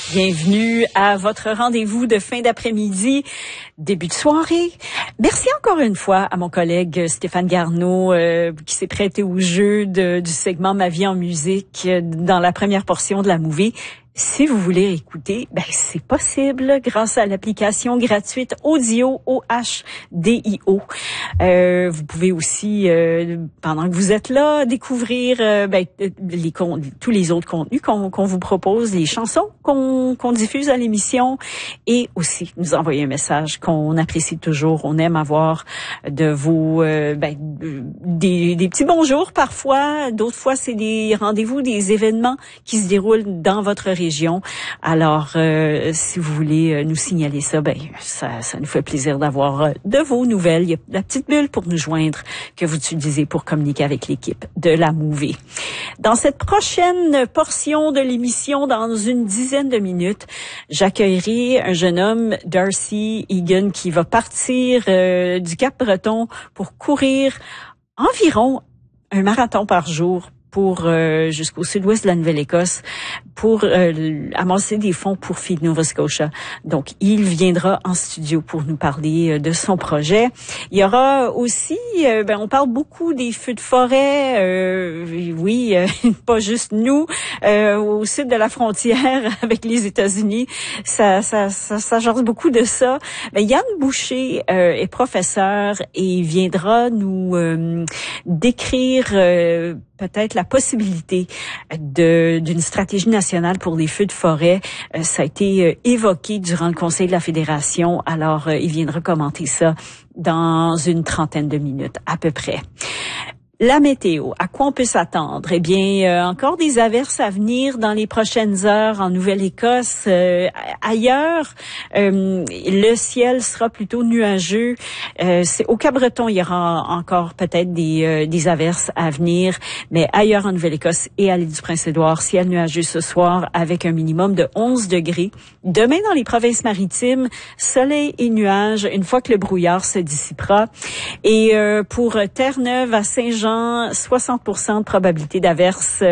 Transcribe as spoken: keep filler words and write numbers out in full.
Bienvenue à votre rendez-vous de fin d'après-midi, début de soirée. Merci encore une fois à mon collègue Stéphane Garneau euh, qui s'est prêté au jeu de, du segment Ma vie en musique euh, dans la première portion de la movie. Si vous voulez écouter, ben c'est possible grâce à l'application gratuite Audio, O H D I O. Euh, vous pouvez aussi, euh, pendant que vous êtes là, découvrir euh, ben, les con- tous les autres contenus qu'on, qu'on vous propose, les chansons qu'on, qu'on diffuse à l'émission, et aussi nous envoyer un message qu'on apprécie toujours. On aime avoir de vos euh, ben, des, des petits bonjours parfois. D'autres fois, c'est des rendez-vous, des événements qui se déroulent dans votre région. Alors, euh, si vous voulez nous signaler ça, ben ça, ça nous fait plaisir d'avoir de vos nouvelles. Il y a la petite bulle pour nous joindre que vous utilisez pour communiquer avec l'équipe de la Movie. Dans cette prochaine portion de l'émission, dans une dizaine de minutes, j'accueillerai un jeune homme, Darcy Egan, qui va partir euh, du Cap-Breton pour courir environ un marathon par jour pour euh, jusqu'au sud-ouest de la Nouvelle-Écosse pour euh, amasser des fonds pour Feed Nova Scotia. Donc, il viendra en studio pour nous parler euh, de son projet. Il y aura aussi, euh, ben, on parle beaucoup des feux de forêt, euh, oui, euh, pas juste nous, euh, au sud de la frontière avec les États-Unis. Ça, ça, ça, ça jase beaucoup de ça. Mais Yann Boucher euh, est professeur et viendra nous euh, décrire euh, peut-être la possibilité de d'une stratégie nationale pour les feux de forêt. Euh, ça a été euh, évoqué durant le Conseil de la Fédération. Alors, euh, il viendra commenter ça dans une trentaine de minutes à peu près. La météo, à quoi on peut s'attendre? Eh bien, euh, encore des averses à venir dans les prochaines heures en Nouvelle-Écosse. Euh, ailleurs, euh, le ciel sera plutôt nuageux. Euh, c'est, au Cap-Breton, il y aura encore peut-être des, euh, des averses à venir, mais ailleurs en Nouvelle-Écosse et à l'île du Prince-Édouard, ciel nuageux ce soir avec un minimum de onze degrés. Demain, dans les provinces maritimes, soleil et nuages, une fois que le brouillard se dissipera. Et euh, pour Terre-Neuve à Saint-Jean, soixante pour cent de probabilité d'averse